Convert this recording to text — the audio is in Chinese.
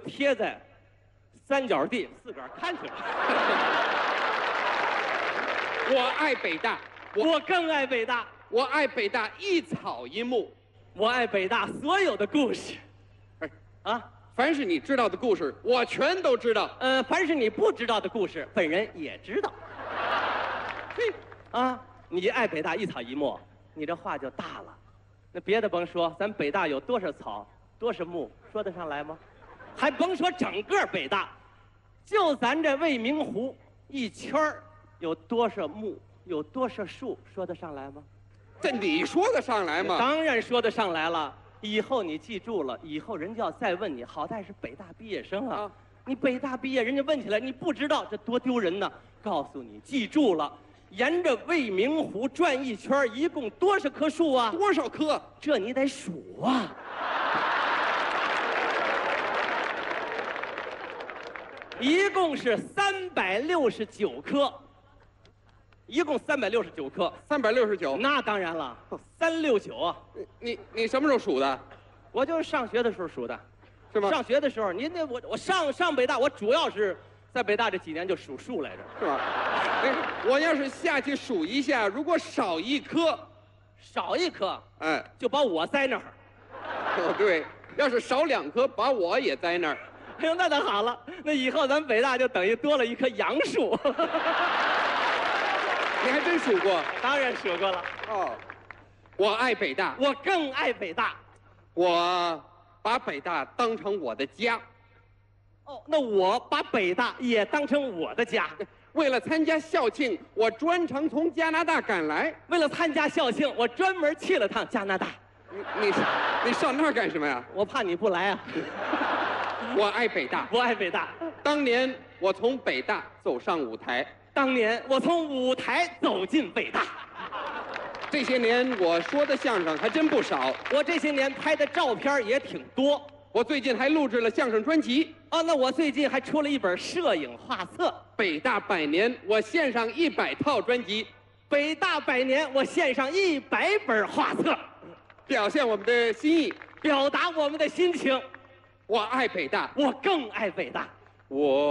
贴在三角地，自个儿看去了。 我爱北大， 我更爱北大， 我爱北大一草一木。 我爱北大所有的故事。 哎， 啊， 凡是你知道的故事，我全都知道。 凡是你不知道的故事，本人也知道。嘿，啊，你爱北大一草一木，你这话就大了。那别的甭说，咱北大有多少草，多少木，说得上来吗？还甭说整个北大，就咱这未名湖一圈儿有多少木，有多少树，说得上来吗？ 这你说得上来吗？ 当然说得上来了。以后你记住了，以后人家要再问你，好歹是北大毕业生啊，你北大毕业，人家问起来你不知道，这多丢人呢。告诉你，记住了，沿着未名湖转一圈，一共多少棵树啊？ 多少棵？ 这你得数啊。一共是369棵，一共369棵。 369。 那当然了，369啊。 你什么时候数的？ 我就是上学的时候数的， 是吗？ 上学的时候，您那我上北大，我主要是在北大这几年就数数来着， 是吧？哎，我要是下去数一下，如果少一棵， 少一棵， 哎， 就把我栽那儿。 哦对，要是少2棵，把我也栽那儿。 哎呦，那好了，那以后咱北大就等于多了一棵杨树。 你还真数过？ 当然数过了。 哦，我爱北大， 我更爱北大。 我把北大当成我的家。 哦，那我把北大也当成我的家。 为了参加校庆，我专程从加拿大赶来。 为了参加校庆，我专门去了趟加拿大。 你上那儿干什么呀？ 我怕你不来啊。 我爱北大， 我爱北大。 当年我从北大走上舞台， 当年我从舞台走进北大。 这些年我说的相声还真不少。 我这些年拍的照片也挺多。 我最近还录制了相声专辑。 哦，那我最近还出了一本摄影画册。 北大100年，我献上100套专辑。 北大100年，我献上100本画册， 表现我们的心意， 表达我们的心情。 我爱北大， 我更爱北大。 我。